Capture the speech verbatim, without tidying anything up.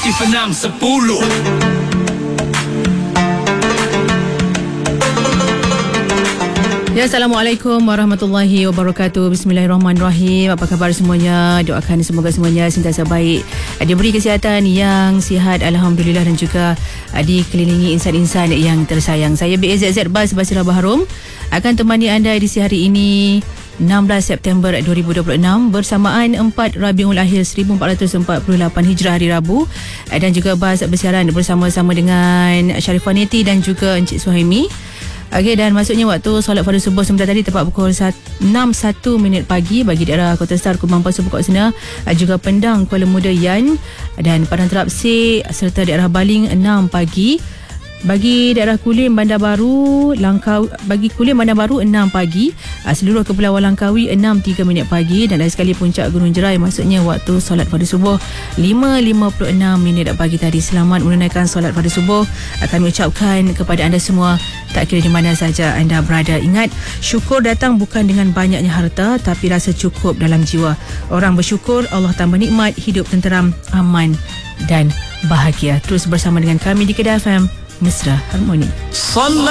Aktif enam sepuluh. Ya, Assalamualaikum warahmatullahi wabarakatuh. Bismillahirrahmanirrahim. Apa khabar semuanya? Doakan semoga semuanya sentiasa baik, diberi kesihatan yang sihat, alhamdulillah, dan juga dikelilingi insan-insan yang tersayang. Saya B A Z Z Bas Basira Baharum akan temani anda edisi hari ini enam belas September dua ribu dua puluh enam bersamaan empat Rabiul Akhir seribu empat ratus empat puluh lapan Hijrah hari Rabu, dan juga Bas bersiaran bersama-sama dengan Sharifah Neti dan juga Encik Suhaimi. Okey, dan masuknya waktu solat fardu subuh sebentar tadi tepat pukul enam satu minit pagi bagi daerah Kota Star, Kubang, Pasu, Pokok Sena, juga Pendang, Kuala Muda, Yan, dan Padang Terapsir serta daerah Baling enam pagi. Bagi daerah Kulim, Bandar Baru, Langkawi, bagi Kulim, Bandar Baru enam pagi, seluruh Kepulauan Langkawi enam tiga minit pagi, dan lagi sekali Puncak Gunung Jerai maksudnya waktu solat fardu subuh lima lima puluh enam minit pagi tadi. Selamat menunaikan solat fardu subuh kami ucapkan kepada anda semua, tak kira di mana saja anda berada. Ingat, syukur datang bukan dengan banyaknya harta, tapi rasa cukup dalam jiwa. Orang bersyukur, Allah tambah nikmat, hidup tenteram, aman dan bahagia. Terus bersama dengan kami di Kedah F M, Mesra Harmoni.